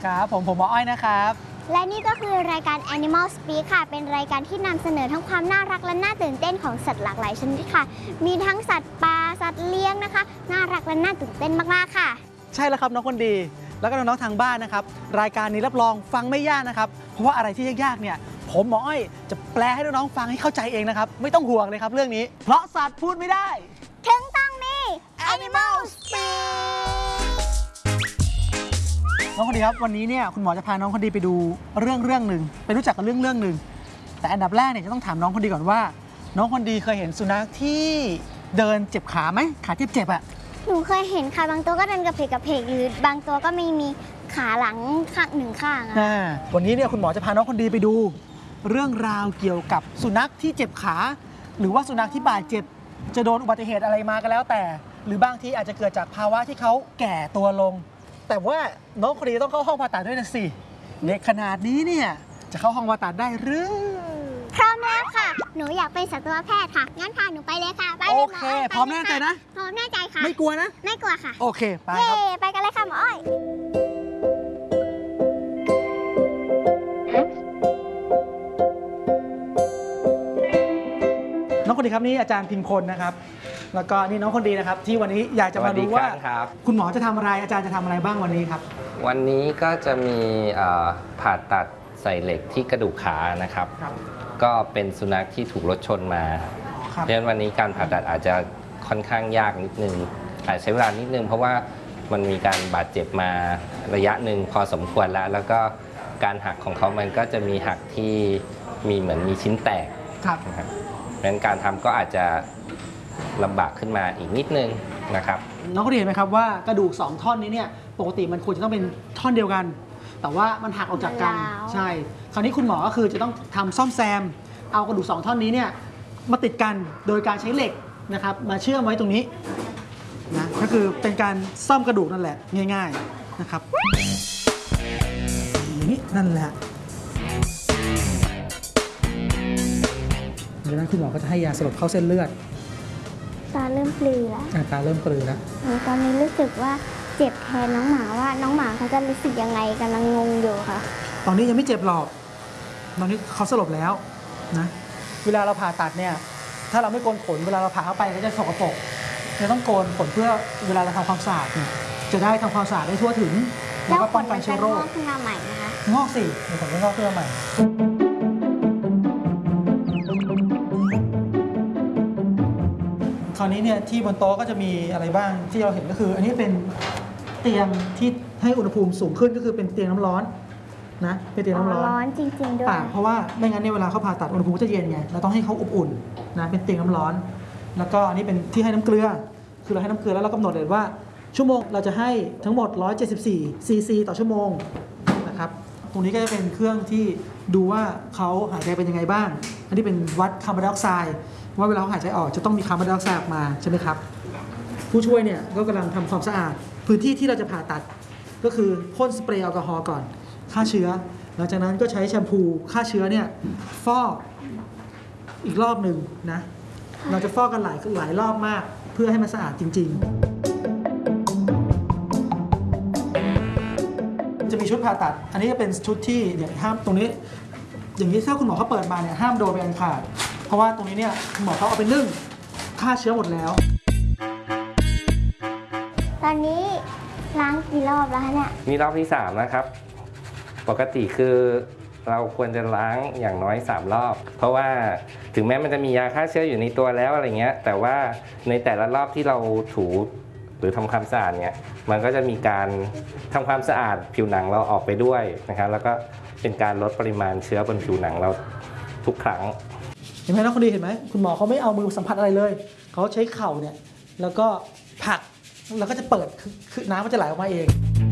ครับผมหมออ้อยนะครับและนี่ก็คือรายการ Animal Speak ค่ะเป็นรายการที่นำเสนอทั้งความน่ารักและน่าตื่นเต้นของสัตว์หลากหลายชนิดค่ะมีทั้งสัตว์ป่าสัตว์เลี้ยงนะคะน่ารักและน่าตื่นเต้นมากๆค่ะใช่แล้วครับน้องคนดีแล้วก็น้องๆทางบ้านนะครับรายการนี้รับรองฟังไม่ยากนะครับเพราะว่าอะไรที่ยากๆเนี่ยผมหมออ้อยจะแปลให้น้องๆฟังให้เข้าใจเองนะครับไม่ต้องห่วงเลยครับเรื่องนี้เพราะสัตว์พูดไม่ได้ถึงต้องมี Animal Speak น้องคนดีครับวันนี้เนี่ยคุณหมอจะพาน้องคนดีไปดูเรื่องหนึ่งไปรู้จักกับเรื่องหนึ่งแต่อันดับแรกเนี่ยจะต้องถามน้องคนดีก่อนว่าน้องคนดีเคยเห็นสุนัขที่เดินเจ็บขาไหมขาเจ็บๆอ่ะหนูเคยเห็นค่ะบางตัวก็เดินกระเพกหรือบางตัวก็ไม่มีขาหลังข้างหนึ่งข้างอะวันนี้เนี่ยคุณหมอจะพาน้องคนดีไปดูเรื่องราวเกี่ยวกับสุนัขที่เจ็บขาหรือว่าสุนัขที่บาดเจ็บจะโดนอุบัติเหตุอะไรมาก็แล้วแต่หรือบางทีอาจจะเกิดจากภาวะที่เขาแก่ตัวลงแต่ว่าน้องคนดีต้องเข้าห้องผ่าตัดด้วยนะสิเล็กขนาดนี้เนี่ยจะเข้าห้องผ่าตัดได้หรือพร้อมแล้วค่ะหนูอยากเป็นสัตวแพทย์ค่ะงั้นพาหนูไปเลยค่ะไปเลยโอเคพร้อมแน่ใจนะพร้อมแน่ใจค่ะไม่กลัวนะไม่กลัวค่ะโอเคไปครับไปกันเลยค่ะหมออ้อยน้องคนดีครับนี่อาจารย์พิมพลนะครับแล้วก็นี่น้องคนดีนะครับที่วันนี้อยากจะมาดูว่าคุณหมอจะทำอะไรอาจารย์จะทำอะไรบ้างวันนี้ครับวันนี้ก็จะมีผ่าตัดใส่เหล็กที่กระดูกขานะครับก็เป็นสุนัขที่ถูกรถชนมาเพราะฉะนั้นวันนี้การผ่าตัดอาจจะค่อนข้างยากนิดนึงอาจใช้เวลานิดนึงเพราะว่ามันมีการบาดเจ็บมาระยะหนึ่งพอสมควรแล้วก็การหักของเขามันก็จะมีหักที่มีเหมือนมีชิ้นแตกนะครับเพราะฉะนั้นการทำก็อาจจะลำบากขึ้นมาอีกนิดนึงนะครับน้องก็เห็นไหมครับว่ากระดูก2ท่อนนี้เนี่ยปกติมันควรจะต้องเป็นท่อนเดียวกันแต่ว่ามันหักออกจากกันใช่คราวนี้คุณหมอก็คือจะต้องทำซ่อมแซมเอากระดูก2ท่อนนี้เนี่ยมาติดกันโดยการใช้เหล็กนะครับมาเชื่อมไว้ตรงนี้นะก็คือเป็นการซ่อมกระดูกนั่นแหละง่ายๆนะครับอย่างนี้นั่นแหละจากนั้นคุณหมอก็จะให้ยาสลบเข้าเส้นเลือดตาเริ่มปลือแล้วตาเริ่มปลือแล้วตอนนี้รู้สึกว่าเจ็บแทนน้องหมาว่าน้องหมาเขาจะรู้สึกยังไงกำลังงงอยู่ค่ะตอนนี้ยังไม่เจ็บหรอกตอนนี้เขาสลบแล้วนะเวลาเราผ่าตัดเนี่ยถ้าเราไม่โกนขนเวลาเราผ่าเข้าไปก็จะสกปรกจะต้องโกนขนเพื่อเวลาเราทำความสะอาดเนี่ยจะได้ทำความสะอาดได้ทั่วถึงแล้วก็ป้องกันเชื้อโรคงอกขึ้นมาใหม่นะคะงอกสิเดี๋ยวผมจะงอกขึ้นมาใหม่คราวนี้เนี่ยที่บนโต๊ะก็จะมีอะไรบ้างที่เราเห็นก็คืออันนี้เป็นเตียงที่ให้อุณหภูมิสูงขึ้นก็คือเป็นเตียงน้ำร้อนนะเป็นเตียงน้ำร้อนจริงๆด้วยเพราะว่าไม่งั้นเนี่ยเวลาเขาผ่าตัดอุณหภูมิจะเย็นไงเราต้องให้เขาอบอุ่นนะเป็นเตียงน้ำร้อนแล้วก็อันนี้เป็นที่ให้น้ำเกลือคือเราให้น้ำเกลือแล้วเรากำหนดเลยว่าชั่วโมงเราจะให้ทั้งหมด174ซีซีต่อชั่วโมงนะครับตรงนี้ก็จะเป็นเครื่องที่ดูว่าเขาหายใจเป็นยังไงบ้างอันนี้เป็นวัดคาร์บอนไดออกไซด์ว่าเวลาเขาหายใจออกจะต้องมีคาร์บอนไดออกไซด์ออกมาใช่ไหมครับผู้ช่วยเนี่ยก็กำลังทำความสะอาดพื้นที่ที่เราจะผ่าตัดก็คือพ่นสเปรย์แอลกอฮอล์ก่อนฆ่าเชื้อหลังจากนั้นก็ใช้แชมพูฆ่าเชื้อเนี่ยฟอกอีกรอบหนึ่งนะเราจะฟอกกันหลายรอบมากเพื่อให้มันสะอาดจริงๆจะมีชุดผ่าตัดอันนี้จะเป็นชุดที่เดี๋ยวห้ามตรงนี้อย่างนี้ถ้าคุณหมอเขาเปิดมาเนี่ยห้ามโดนเป็นอันขาดเพราะว่าตรงนี้เนี่ยคุณหมอเขาเอาไปนึ่งฆ่าเชื้อหมดแล้วตอนนี้ล้างกี่รอบแล้วคะเนี่ยนี่รอบที่3นะครับปกติคือเราควรจะล้างอย่างน้อย3รอบเพราะว่าถึงแม้มันจะมียาฆ่าเชื้ออยู่ในตัวแล้วอะไรเงี้ยแต่ว่าในแต่ละรอบที่เราถูหรือทำความสะอาดเนี่ยมันก็จะมีการทำความสะอาดผิวหนังเราออกไปด้วยนะครับแล้วก็เป็นการลดปริมาณเชื้อบนผิวหนังเราทุกครั้งเห็นไหมน้องคนดีเห็นไหมคุณหมอเขาไม่เอามือสัมผัสอะไรเลยเขาใช้เข่าเนี่ยแล้วก็ผลักแล้วก็จะเปิดคือน้ำมันจะไหลออกมาเอง